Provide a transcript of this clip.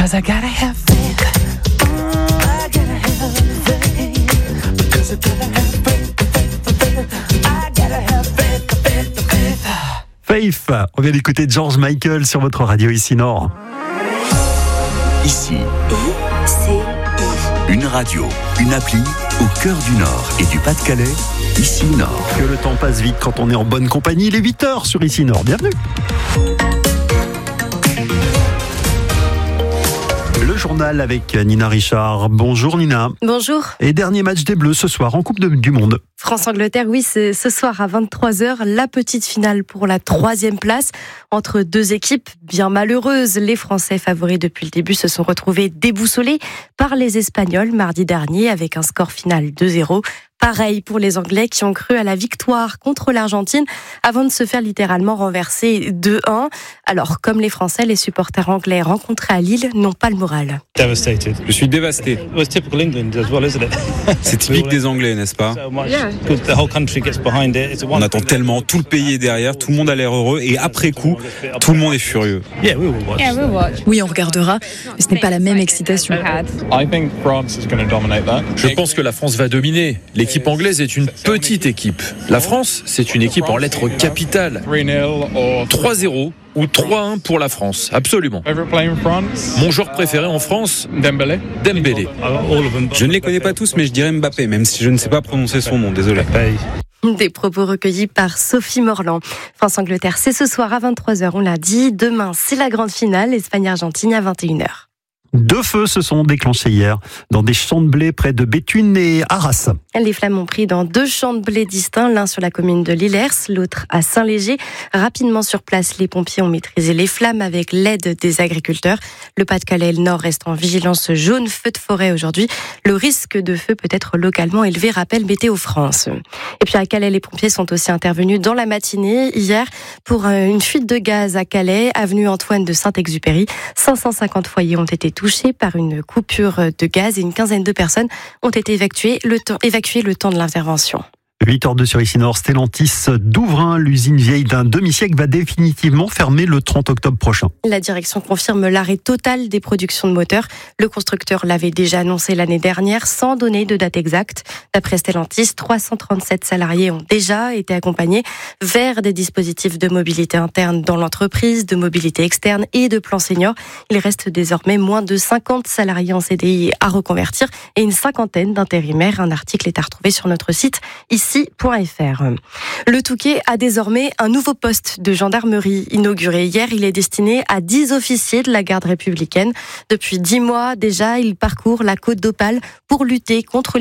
'cause I gotta have faith. I gotta have faith. Because I gotta have faith. I gotta have faith. Faith, on vient d'écouter George Michael sur votre radio ici Nord. Ici, une radio, une appli au cœur du Nord et du Pas-de-Calais, ici Nord. Que le temps passe vite quand on est en bonne compagnie. Il est 8h sur ici Nord. Bienvenue. Le journal avec Nina Richard. Bonjour Nina. Bonjour. Et dernier match des Bleus ce soir en Coupe du Monde. France-Angleterre, oui, c'est ce soir à 23h, la petite finale pour la 3e place entre deux équipes bien malheureuses. Les Français favoris depuis le début se sont retrouvés déboussolés par les Espagnols mardi dernier avec un score final 2-0. Pareil pour les Anglais qui ont cru à la victoire contre l'Argentine avant de se faire littéralement renverser 2-1. Alors, comme les Français, les supporters anglais rencontrés à Lille n'ont pas le moral. Devastated. Je suis dévasté. It was typical England as well, isn't it? C'est typique des Anglais, n'est-ce pas? The whole country gets behind it. On attend tellement, tout le pays est derrière, tout le monde a l'air heureux et après coup, tout le monde est furieux. Yeah, we will watch. Oui, on regardera, mais ce n'est pas la même excitation. Je pense que la France va dominer. L'équipe anglaise est une petite équipe. La France, c'est une équipe en lettres capitales. 3-0 ou 3-1 pour la France, absolument. Mon joueur préféré en France, Dembélé. Je ne les connais pas tous, mais je dirais Mbappé, même si je ne sais pas prononcer son nom, désolé. Des propos recueillis par Sophie Morland. France-Angleterre, c'est ce soir à 23h, on l'a dit. Demain, c'est la grande finale, Espagne-Argentine à 21h. 2 feux se sont déclenchés hier dans des champs de blé près de Béthune et Arras. Les flammes ont pris dans 2 champs de blé distincts, l'un sur la commune de Lillers, l'autre à Saint-Léger. Rapidement sur place, les pompiers ont maîtrisé les flammes avec l'aide des agriculteurs. Le Pas-de-Calais et le Nord restent en vigilance jaune, feu de forêt aujourd'hui. Le risque de feu peut être localement élevé, rappelle Météo France. Et puis à Calais, les pompiers sont aussi intervenus dans la matinée hier pour une fuite de gaz à Calais, avenue Antoine de Saint-Exupéry. 550 foyers ont été touchés par une coupure de gaz et une quinzaine de personnes ont été évacuées le temps de l'intervention. 8h02 sur ici Nord, Stellantis d'Ouvrin, l'usine vieille d'un demi-siècle, va définitivement fermer le 30 octobre prochain. La direction confirme l'arrêt total des productions de moteurs. Le constructeur l'avait déjà annoncé l'année dernière sans donner de date exacte. D'après Stellantis, 337 salariés ont déjà été accompagnés vers des dispositifs de mobilité interne dans l'entreprise, de mobilité externe et de plan senior. Il reste désormais moins de 50 salariés en CDI à reconvertir et une cinquantaine d'intérimaires. Un article est à retrouver sur notre site ici.fr. Le Touquet a désormais un nouveau poste de gendarmerie inauguré hier. Il est destiné à 10 officiers de la garde républicaine. Depuis 10 mois déjà, il parcourt la côte d'Opale pour lutter contre